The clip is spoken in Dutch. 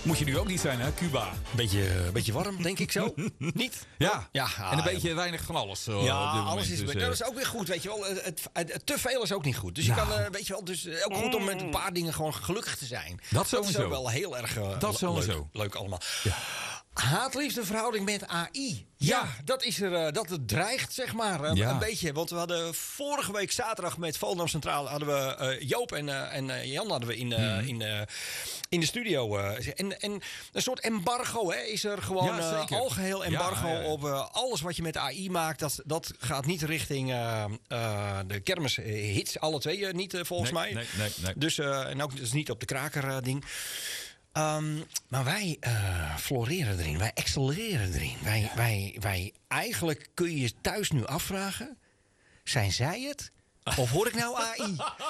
Moet je nu ook niet zijn, hè, Cuba? Beetje warm, denk ik zo. Niet? Ja, Ja, en een beetje weinig van alles. Zo, op dit moment. alles is... Dus, dat is ook weer goed, weet je wel. Te veel is ook niet goed. Dus je kan, weet je wel, dus ook goed om met een paar dingen gewoon gelukkig te zijn. Dat sowieso. is ook wel heel erg leuk allemaal. Ja. Haat-liefde verhouding met AI. Ja, dat is er. Dat het dreigt, zeg maar. Een beetje. Want we hadden vorige week zaterdag met Volendam Centraal hadden we Joop en Jan hadden we in de studio. En een soort embargo is er gewoon. Algeheel embargo op alles wat je met AI maakt. Dat gaat niet richting de kermishits. Alle twee niet, volgens mij. Nee. Dus, en ook dus niet op de kraker ding. Maar wij floreren erin. Wij accelereren erin. Wij eigenlijk kun je je thuis nu afvragen. Zijn zij het? Of hoor ik nou AI?